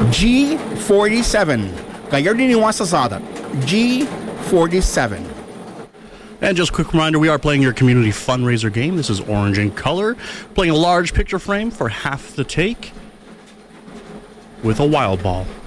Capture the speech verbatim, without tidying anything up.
G forty-seven. Karnaniwan Sasada. G forty-seven. And just a quick reminder, we are playing your community fundraiser game. This is Orange in Color. Playing a large picture frame for half the take with a wild ball.